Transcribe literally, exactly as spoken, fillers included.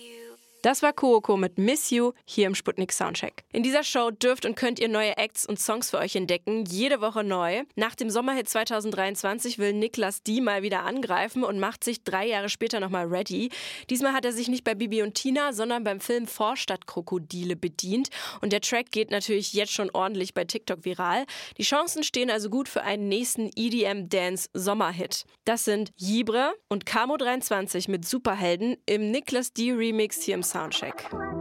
Das war Coco mit Miss You hier im Sputnik Soundcheck. In dieser Show dürft und könnt ihr neue Acts und Songs für euch entdecken, jede Woche neu. Nach dem Sommerhit zwanzig dreiundzwanzig will Niklas D mal wieder angreifen und macht sich drei Jahre später nochmal ready. Diesmal hat er sich nicht bei Bibi und Tina, sondern beim Film Vorstadtkrokodile bedient. Und der Track geht natürlich jetzt schon ordentlich bei TikTok viral. Die Chancen stehen also gut für einen nächsten E D M-Dance-Sommerhit. Das sind Jibre und Camo dreiundzwanzig mit Superhelden im Niklas D Remix hier im Soundcheck.